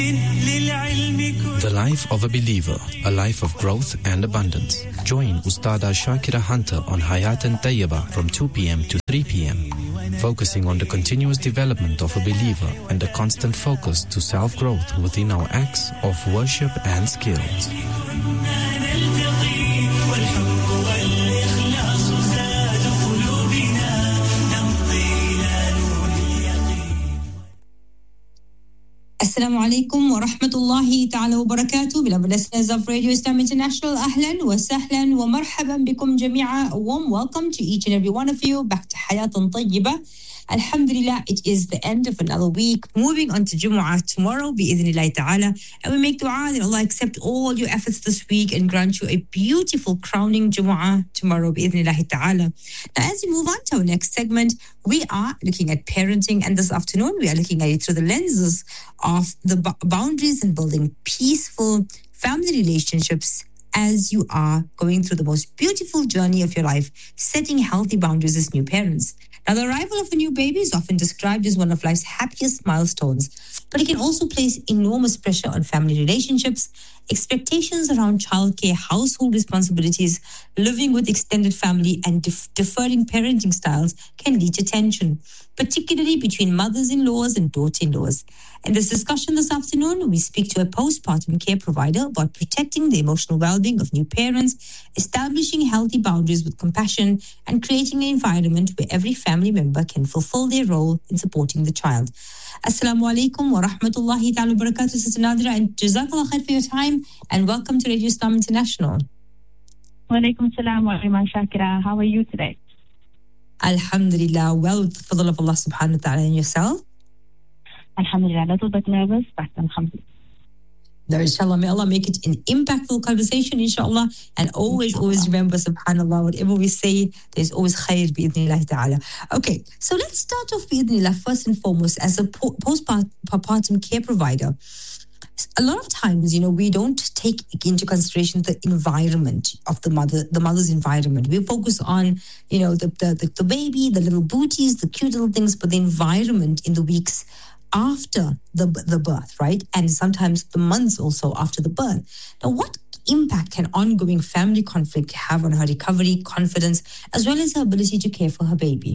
The life of a believer, a life of growth and abundance. Join Ustada Shakira Hunter on Hayat and Tayyiba from 2 p.m. to 3 p.m. Focusing on the continuous development of a believer and a constant focus to self-growth within our acts of worship and skills. Assalamu alaikum wa rahmatullahi ta'ala wa barakatuh. Beloved listeners of Radio Islam International, ahlan wa sahlan wa marhaban bikum jami'a. A warm welcome to each and every one of you back to Hayatan Tayyibah. Alhamdulillah, it is the end of another week. Moving on to Jumu'ah tomorrow, bi'idhnillahi ta'ala. And we make dua that Allah accept all your efforts this week and grant you a beautiful crowning Jumu'ah tomorrow, bi'idhnillahi ta'ala. Now, as we move on to our next segment, we are looking at parenting. And this afternoon, we are looking at it through the lenses of the boundaries and building peaceful family relationships as you are going through the most beautiful journey of your life, setting healthy boundaries as new parents. Now, the arrival of a new baby is often described as one of life's happiest milestones, but it can also place enormous pressure on family relationships, expectations around childcare, household responsibilities, living with extended family, and differing parenting styles can lead to tension, particularly between mothers-in-laws and daughter-in-laws. In this discussion this afternoon, we speak to a postpartum care provider about protecting the emotional well-being of new parents, establishing healthy boundaries with compassion, and creating an environment where every family member can fulfill their role in supporting the child. Assalamu alaikum wa rahmatullahi ta'ala wa barakatuh, Sister Nadira, and jazakallah khair for your time, and welcome to Radio Islam International. Wa alaikum salam wa rahmatullahi Shakira. How are you today? Alhamdulillah, well, with the fadl of Allah subhanahu wa ta'ala. And yourself? Alhamdulillah, a little bit nervous, but alhamdulillah. No, inshallah, may Allah make it an impactful conversation, inshallah, and always remember, subhanallah, whatever we say, there's always khair, bi'idhnillah ta'ala. Okay, so let's start off, bi'idhnillah, first and foremost, as a postpartum care provider. A lot of times, we don't take into consideration the environment of the mother's environment. We focus on, the baby, the little booties, the cute little things, but the environment in the weeks after the birth, right? And sometimes the months also after the birth. Now, what impact can ongoing family conflict have on her recovery, confidence, as well as her ability to care for her baby?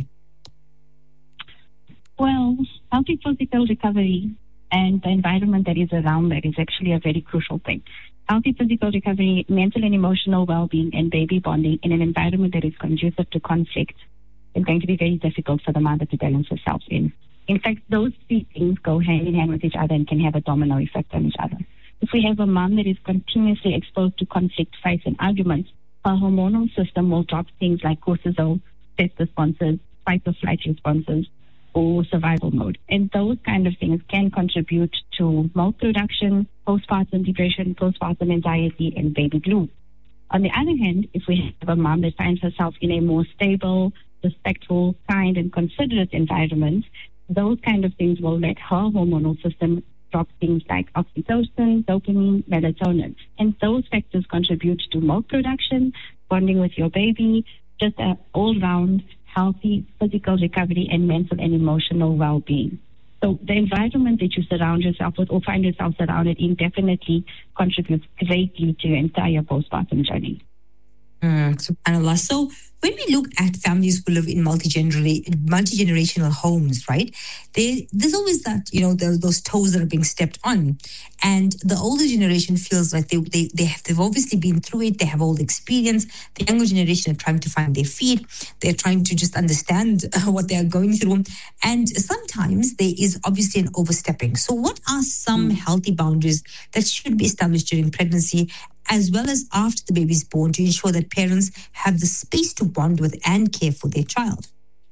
Well, healthy physical recovery and the environment that is around that is actually a very crucial thing. Healthy physical recovery, mental and emotional well-being, and baby bonding in an environment that is conducive to conflict is going to be very difficult for the mother to balance herself in. In fact, those three things go hand in hand with each other and can have a domino effect on each other. If we have a mom that is continuously exposed to conflict, fights, and arguments, her hormonal system will drop things like cortisol, stress responses, fight or flight responses, or survival mode. And those kind of things can contribute to milk production, postpartum depression, postpartum anxiety, and baby blues. On the other hand, if we have a mom that finds herself in a more stable, respectful, kind, and considerate environment, those kind of things will let her hormonal system drop things like oxytocin, dopamine, melatonin. And those factors contribute to milk production, bonding with your baby, just an all-round healthy physical recovery and mental and emotional well-being. So the environment that you surround yourself with or find yourself surrounded in definitely contributes greatly to your entire postpartum journey. SubhanAllah. So when we look at families who live in multi-generational homes, right, there's always that, those toes that are being stepped on. And the older generation feels like they've obviously been through it. They have all the experience. The younger generation are trying to find their feet. They're trying to just understand what they are going through. And sometimes there is obviously an overstepping. So what are some healthy boundaries that should be established during pregnancy as well as after the baby is born to ensure that parents have the space to bond with and care for their child?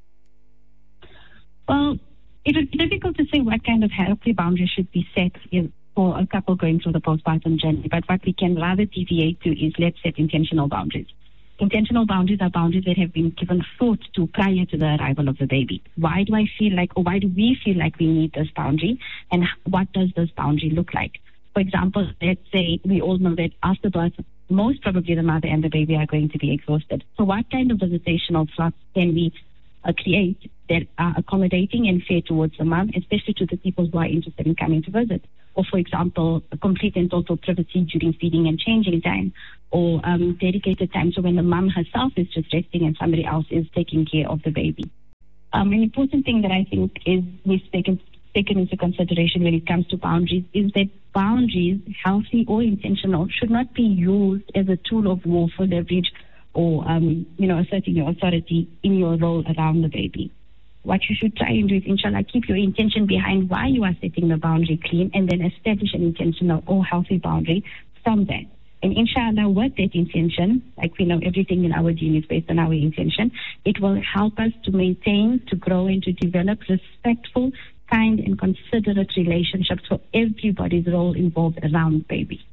Well, it is difficult to say what kind of healthy boundaries should be set for a couple going through the postpartum journey, but what we can rather deviate to is let's set intentional boundaries. Intentional boundaries are boundaries that have been given thought to prior to the arrival of the baby. Why do we feel like we need this boundary, and what does this boundary look like? For example, let's say we all know that after birth, most probably the mother and the baby are going to be exhausted. So what kind of visitational slots can we create that are accommodating and fair towards the mom, especially to the people who are interested in coming to visit? or for example, complete and total privacy during feeding and changing time, or dedicated time so when the mom herself is just resting and somebody else is taking care of the baby. An important thing that I think is we've taken into consideration when it comes to boundaries is that boundaries, healthy or intentional, should not be used as a tool of war for leverage or, asserting your authority in your role around the baby. What you should try and do is, inshallah, keep your intention behind why you are setting the boundary clean and then establish an intentional or healthy boundary from that. And inshallah, with that intention, like we know everything in our deen is based on our intention, it will help us to maintain, to grow, and to develop respectful, kind, and considerate relationships for everybody's role involved around baby.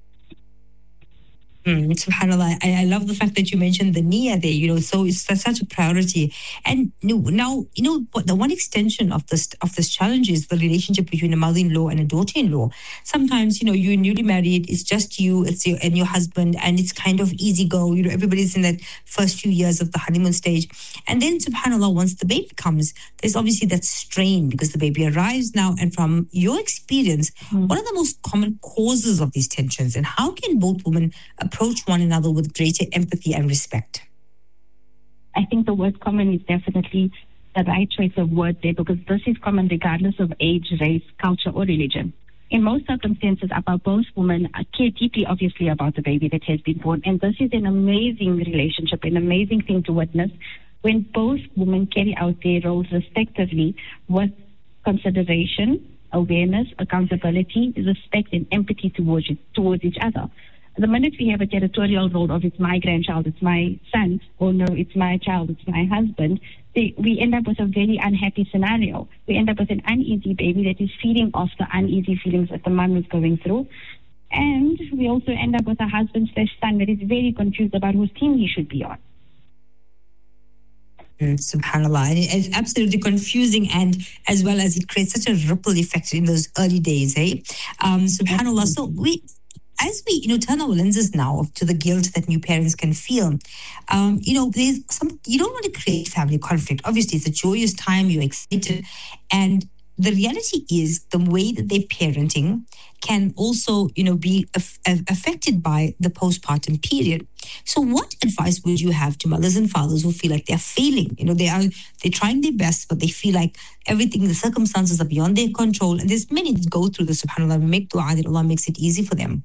SubhanAllah, I love the fact that you mentioned the niyyah there, so it's such a priority. And now, the one extension of this challenge is the relationship between a mother-in-law and a daughter-in-law. Sometimes, you're newly married, it's just you, and your husband, and it's kind of easy go, everybody's in that first few years of the honeymoon stage. And then, SubhanAllah, once the baby comes, there's obviously that strain because the baby arrives now. And from your experience, what are the most common causes of these tensions, and how can both women approach one another with greater empathy and respect? I think the word common is definitely the right choice of word there, because this is common regardless of age, race, culture, or religion. In most circumstances, both women care deeply, obviously, about the baby that has been born. And this is an amazing relationship, an amazing thing to witness when both women carry out their roles respectively with consideration, awareness, accountability, respect, and empathy towards each other. The minute we have a territorial role of it's my grandchild, it's my son, or no, it's my child, it's my husband, we end up with a very unhappy scenario. We end up with an uneasy baby that is feeding off the uneasy feelings that the mom is going through. And we also end up with a husband/son that is very confused about whose team he should be on. SubhanAllah. And it's absolutely confusing, and as well as it creates such a ripple effect in those early days, SubhanAllah. So as we, turn our lenses now to the guilt that new parents can feel, there's you don't want to create family conflict. Obviously, it's a joyous time, you're excited. And the reality is the way that they're parenting can also, be affected by the postpartum period. So what advice would you have to mothers and fathers who feel like they're failing? They're trying their best, but they feel like everything, the circumstances are beyond their control. And there's many that go through this, SubhanAllah, and make dua that Allah makes it easy for them.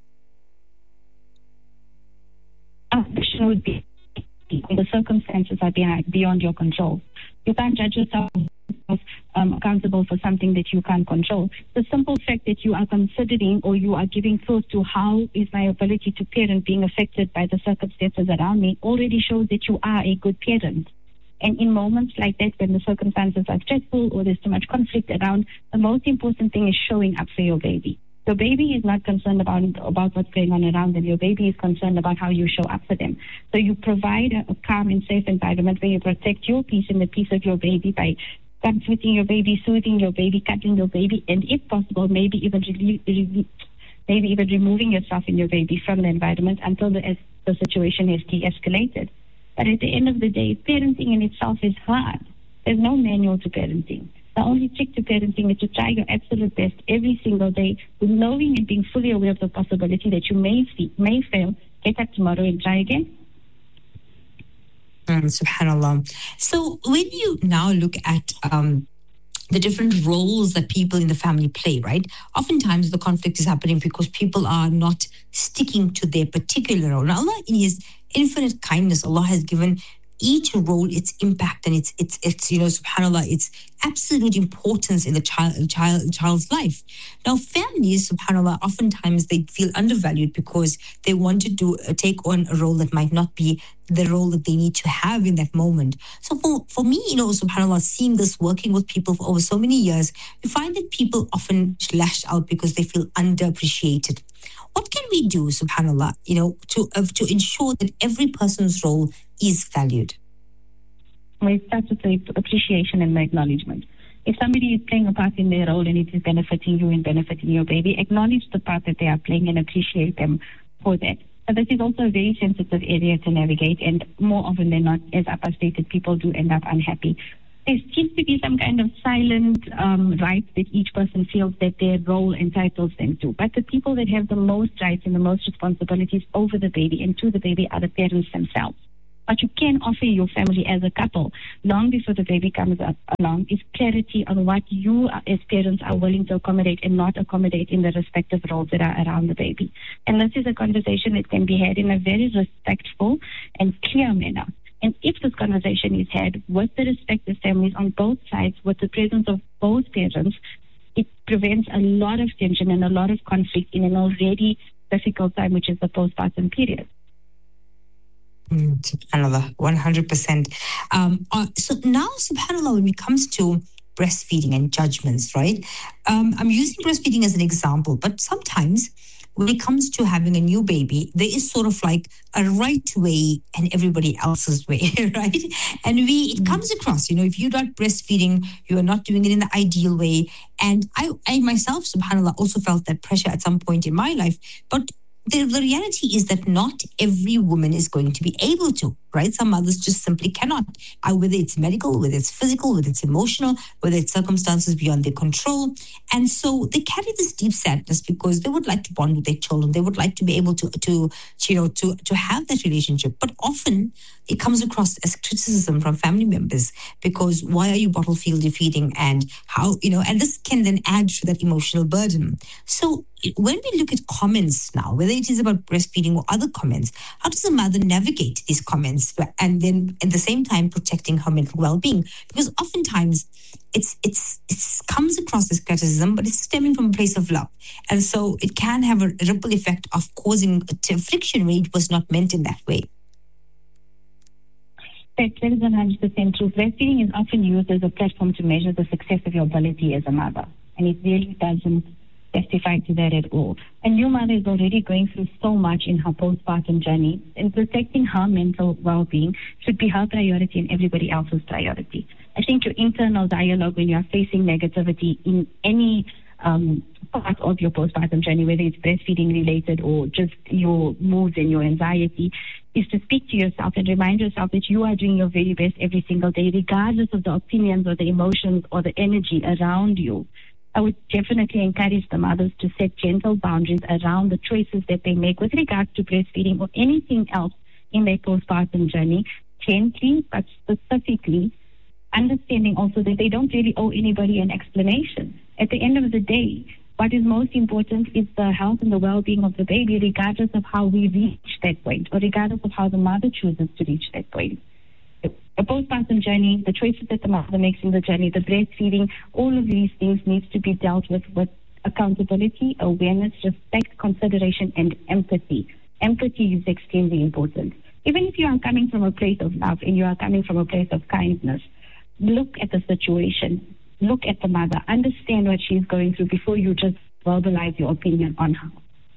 Would be the circumstances are beyond your control. You can't judge yourself accountable for something that you can't control. The simple fact that you are considering or you are giving thought to how is my ability to parent being affected by the circumstances around me already shows that you are a good parent. And in moments like that, when the circumstances are stressful or there's too much conflict around, the most important thing is showing up for your baby. Your baby is not concerned about what's going on around them. Your baby is concerned about how you show up for them. So you provide a calm and safe environment where you protect your peace and the peace of your baby by comforting your baby, soothing your baby, cuddling your baby, and if possible, maybe even removing yourself and your baby from the environment until the situation has de-escalated. But at the end of the day, parenting in itself is hard. There's no manual to parenting. The only trick to parenting is to try your absolute best every single day, with knowing and being fully aware of the possibility that you may fail, get up tomorrow and try again. SubhanAllah. So when you now look at the different roles that people in the family play, right? Oftentimes the conflict is happening because people are not sticking to their particular role. Now, Allah, in His infinite kindness, Allah has given each role its impact and its SubhanAllah, its absolute importance in the child's life. Now, families, SubhanAllah, oftentimes they feel undervalued because they want to take on a role that might not be the role that they need to have in that moment. So for me, SubhanAllah, seeing this, working with people for over so many years, we find that people often lash out because they feel underappreciated. What can we do, SubhanAllah, to ensure that every person's role is valued? Well, it starts with the appreciation and the acknowledgement. If somebody is playing a part in their role and it is benefiting you and benefiting your baby, acknowledge the part that they are playing and appreciate them for that. But this is also a very sensitive area to navigate, and more often than not, as Appa stated, people do end up unhappy. there seems to be some kind of silent rights that each person feels that their role entitles them to. But the people that have the most rights and the most responsibilities over the baby and to the baby are the parents themselves. What you can offer your family as a couple long before the baby comes along is clarity on what you as parents are willing to accommodate and not accommodate in the respective roles that are around the baby. And this is a conversation that can be had in a very respectful and clear manner. And if this conversation is had with the respective families on both sides, with the presence of both parents, it prevents a lot of tension and a lot of conflict in an already difficult time, which is the postpartum period. SubhanAllah, 100%. So now, SubhanAllah, when it comes to breastfeeding and judgments, right? I'm using breastfeeding as an example, but sometimes when it comes to having a new baby, there is sort of like a right way and everybody else's way, right? And it comes across, if you're not breastfeeding, you are not doing it in the ideal way. And I myself, SubhanAllah, also felt that pressure at some point in my life. But the reality is that not every woman is going to be able to, right? Some mothers just simply cannot, whether it's medical, whether it's physical, whether it's emotional, whether it's circumstances beyond their control. And so they carry this deep sadness because they would like to bond with their children. They would like to be able to have that relationship. But often it comes across as criticism from family members because why are you bottle feeding and how, and this can then add to that emotional burden. So when we look at comments now, whether it is about breastfeeding or other comments, how does a mother navigate these comments and then at the same time protecting her mental well-being? Because oftentimes it comes across as criticism, but it's stemming from a place of love. And so it can have a ripple effect of causing friction when it was not meant in that way. That is 100% true. Breastfeeding is often used as a platform to measure the success of your ability as a mother. And it really doesn't testify to that at all. A new mother is already going through so much in her postpartum journey, and protecting her mental well-being should be her priority and everybody else's priority. I think your internal dialogue when you are facing negativity in any part of your postpartum journey, whether it's breastfeeding related or just your moods and your anxiety, is to speak to yourself and remind yourself that you are doing your very best every single day, regardless of the opinions or the emotions or the energy around you. I would definitely encourage the mothers to set gentle boundaries around the choices that they make with regards to breastfeeding or anything else in their postpartum journey, gently but specifically, understanding also that they don't really owe anybody an explanation. At the end of the day, what is most important is the health and the well-being of the baby, regardless of how we reach that point or regardless of how the mother chooses to reach that point. The postpartum journey, the choices that the mother makes in the journey, the breastfeeding, all of these things needs to be dealt with accountability, awareness, respect, consideration, and empathy. Empathy is extremely important. Even if you are coming from a place of love and you are coming from a place of kindness, look at the situation, look at the mother, understand what she's going through before you just verbalize your opinion on her.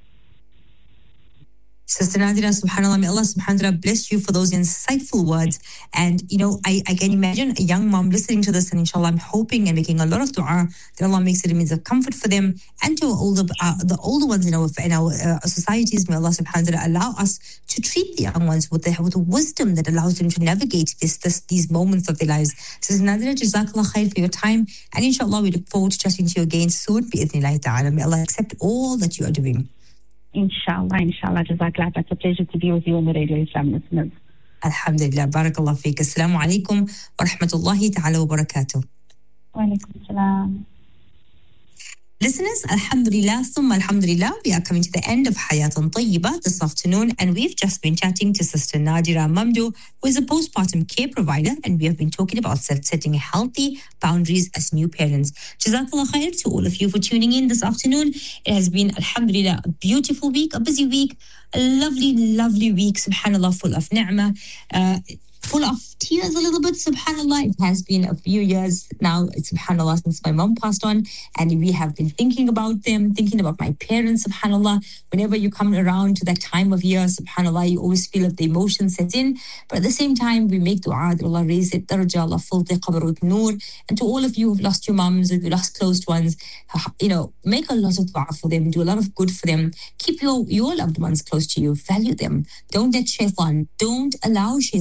Sister Nadira, subhanAllah, may Allah subhanahu wa ta'ala bless you for those insightful words. And, I can imagine a young mom listening to this, and inshallah, I'm hoping and making a lot of dua that Allah makes it a means of comfort for them and to the older ones in our societies. May Allah subhanahu wa ta'ala allow us to treat the young ones with the wisdom that allows them to navigate these moments of their lives. Sister Nadira, jazakallah khair for your time. And inshallah, we look forward to chatting to you again soon. Bi-idhnillahi ta'ala. May Allah accept all that you are doing. Inshallah, Jazakallah. It's a pleasure to be with you on the Radio Islam listeners. Alhamdulillah, barakallah feek. Assalamu alaikum wa rahmatullahi ta'ala wa barakatuh. Wa alaikum salam. Listeners, alhamdulillah, thumma alhamdulillah, we are coming to the end of Hayatan Tayyibah this afternoon, and we've just been chatting to Sister Nadira Mamdouh, who is a postpartum care provider, and we have been talking about setting healthy boundaries as new parents. Jazakallah khair to all of you for tuning in this afternoon. It has been, alhamdulillah, a beautiful week, a busy week, a lovely, lovely week, subhanallah, full of ni'mah, full of tears a little bit, subhanallah. It has been a few years now, subhanallah, since my mom passed on, and we have been thinking about them, thinking about my parents, subhanallah. Whenever you come around to that time of year, subhanallah, you always feel that the emotion sets in, but at the same time, we make dua that Allah raise it, darja, Allah fill the qabr with noor. And to all of you who've lost your moms, or you lost close ones, make a lot of dua for them, do a lot of good for them, keep your loved ones close to you, value them. Don't let shaitan, don't allow shaitan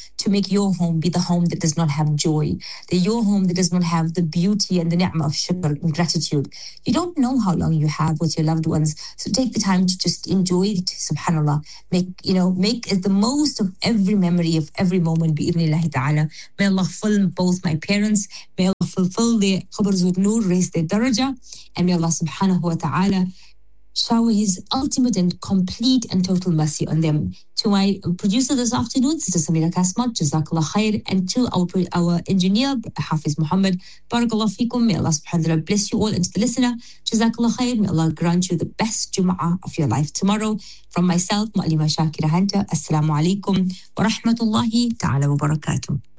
to make your home be the home that does not have joy, your home that does not have the beauty and the ni'mah of shukr and gratitude. You don't know how long you have with your loved ones, so take the time to just enjoy it. Subhanallah, make the most of every memory of every moment. Bi'idhnillahi ta'ala. May Allah fill both my parents. May Allah fulfill their qabrs with nur, raise their daraja, and may Allah subhanahu wa ta'ala shower His ultimate and complete and total mercy on them. To my producer this afternoon, Sister Samira Kasmat, Jazakallah khair, and to our engineer, Hafiz Muhammad, Barakallah fikum. May Allah subhanahu wa ta'ala bless you all, and to the listener, Jazakallah khair. May Allah grant you the best Jum'ah of your life tomorrow. From myself, Mu'allima Shakira Hanta, Assalamu alaikum wa rahmatullahi ta'ala wa barakatuh.